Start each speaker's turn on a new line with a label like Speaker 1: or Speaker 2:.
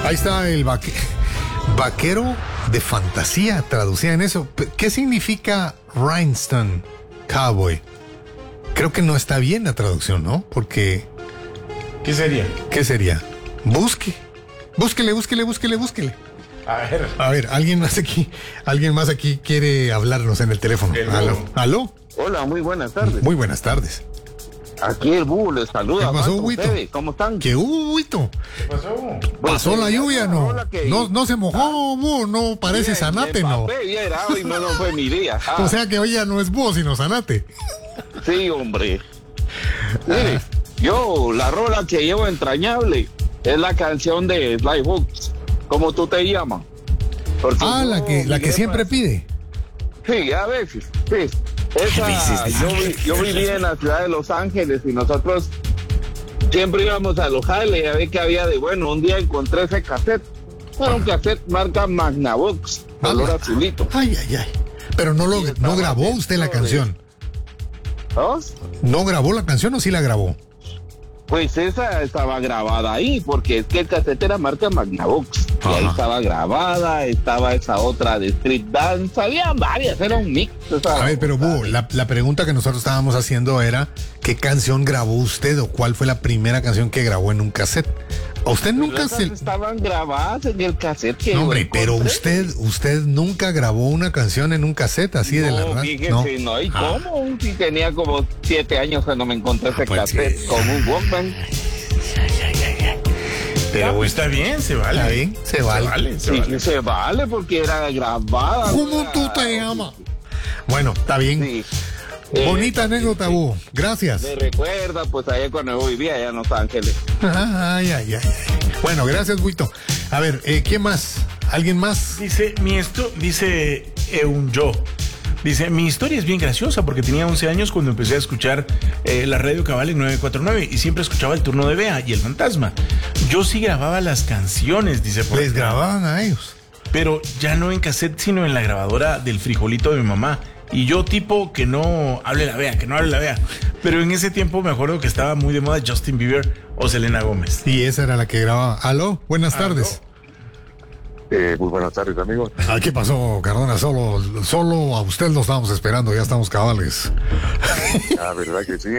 Speaker 1: Ahí está el vaquero de fantasía, traducida en eso. ¿Qué significa rhinestone cowboy? Creo que no está bien la traducción, ¿no? Porque...
Speaker 2: ¿Qué sería?
Speaker 1: ¿Qué sería? Búsquele. A ver, alguien más aquí quiere hablarnos en el teléfono. ¿Aló?
Speaker 3: Hola, muy buenas tardes.
Speaker 1: Muy buenas tardes.
Speaker 3: Aquí el Búho les saluda.
Speaker 1: ¿Qué pasó, Huito?
Speaker 3: ¿Cómo están?
Speaker 1: ¿Qué hubo, Huito?
Speaker 2: ¿Qué pasó?
Speaker 1: ¿Pasó la lluvia, no?
Speaker 3: Que...
Speaker 1: No se mojó, Búho, no parece Zanate, ¿no?
Speaker 3: Hoy no fue mi día.
Speaker 1: O sea que hoy ya no es Búho, sino Zanate.
Speaker 3: Sí, hombre. Mire, yo, la rola que llevo entrañable es la canción de Sly Hooks. ¿Cómo tú te llamas? Porque
Speaker 1: la que siempre pide.
Speaker 3: Sí, a veces, sí. Yo viví en la ciudad de Los Ángeles y nosotros siempre íbamos a los jales a ver qué había de bueno. Un día encontré ese cassette. Era un cassette marca Magnavox, color azulito.
Speaker 1: Ay. Pero no grabó usted la canción.
Speaker 3: ¿Oh?
Speaker 1: ¿No grabó la canción o sí la grabó?
Speaker 3: Pues esa estaba grabada ahí, porque es que el cassette era marca Magnavox. Y ahí estaba grabada, estaba esa otra de Street Dance, había varias, era un mix.
Speaker 1: A ver, pero Búho, la pregunta que nosotros estábamos haciendo era, ¿qué canción grabó usted o cuál fue la primera canción que grabó en un cassette? ¿A usted nunca
Speaker 3: estaban grabadas en el cassette que
Speaker 1: no, hombre, pero usted nunca grabó una canción en un cassette así de la radio.
Speaker 3: Fíjese, no, ¿y cómo? Si tenía como 7 años cuando me encontré ese cassette con un Walkman.
Speaker 2: Pero pues, está bien, se vale.
Speaker 1: Está bien, se vale.
Speaker 3: Se vale porque era grabada.
Speaker 1: ¿Cómo tú te llamas? Bueno, está bien. Sí. Bonita anécdota, Búho. Gracias.
Speaker 3: Me recuerda, pues allá cuando yo vivía allá en Los Ángeles.
Speaker 1: Ay. Bueno, gracias, Huito. A ver, ¿quién más? ¿Alguien más?
Speaker 2: Dice Eunjo. Dice, mi historia es bien graciosa porque tenía 11 años cuando empecé a escuchar la radio Cabal en 949 y siempre escuchaba el turno de Bea y el fantasma. Yo sí grababa las canciones, dice.
Speaker 1: Les grababan a ellos.
Speaker 2: Pero ya no en cassette, sino en la grabadora del frijolito de mi mamá. Y yo tipo que no hable la Bea. Pero en ese tiempo me acuerdo que estaba muy de moda Justin Bieber o Selena Gómez.
Speaker 1: Y esa era la que grababa. Aló, buenas tardes.
Speaker 4: Muy buenas tardes, amigos.
Speaker 1: ¿Qué pasó, Cardona? Solo a usted lo estábamos esperando, ya estamos cabales.
Speaker 4: La verdad que sí.